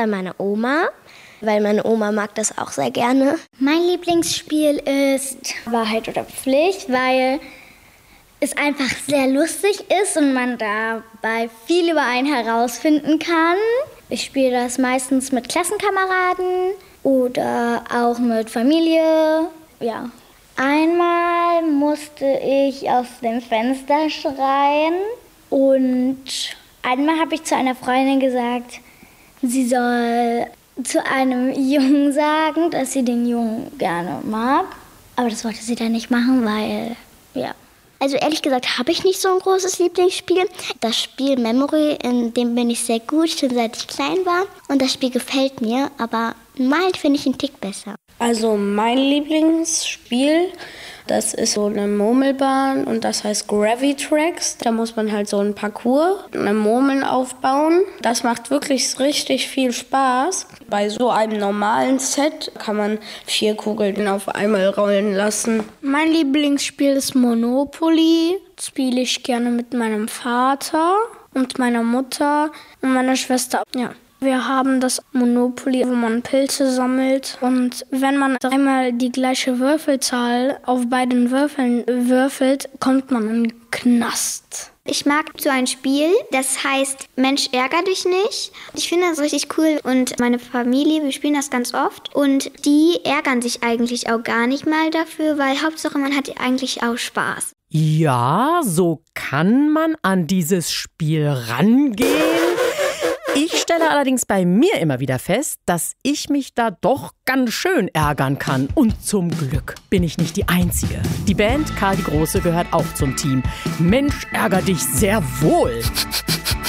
bei meiner Oma, weil meine Oma mag das auch sehr gerne. Mein Lieblingsspiel ist Wahrheit oder Pflicht, weil es einfach sehr lustig ist und man dabei viel über einen herausfinden kann. Ich spiele das meistens mit Klassenkameraden oder auch mit Familie. Ja. Einmal musste ich aus dem Fenster schreien und einmal habe ich zu einer Freundin gesagt, sie soll zu einem Jungen sagen, dass sie den Jungen gerne mag. Aber das wollte sie dann nicht machen, weil, ja. Also ehrlich gesagt habe ich nicht so ein großes Lieblingsspiel. Das Spiel Memory, in dem bin ich sehr gut, schon seit ich klein war. Und das Spiel gefällt mir, aber Malen finde ich einen Tick besser. Also mein Lieblingsspiel, das ist so eine Murmelbahn und das heißt Gravitrax. Da muss man halt so einen Parcours, eine Murmeln aufbauen. Das macht wirklich richtig viel Spaß. Bei so einem normalen Set kann man 4 Kugeln auf einmal rollen lassen. Mein Lieblingsspiel ist Monopoly. Das spiele ich gerne mit meinem Vater und meiner Mutter und meiner Schwester. Ja. Wir haben das Monopoly, wo man Pilze sammelt. Und wenn man 3-mal die gleiche Würfelzahl auf beiden Würfeln würfelt, kommt man in den Knast. Ich mag so ein Spiel, das heißt Mensch, ärger dich nicht. Ich finde das richtig cool und meine Familie, wir spielen das ganz oft. Und die ärgern sich eigentlich auch gar nicht mal dafür, weil Hauptsache man hat eigentlich auch Spaß. Ja, so kann man an dieses Spiel rangehen. Ich stelle allerdings bei mir immer wieder fest, dass ich mich da doch ganz schön ärgern kann. Und zum Glück bin ich nicht die Einzige. Die Band Karl die Große gehört auch zum Team. Mensch, ärger dich sehr wohl.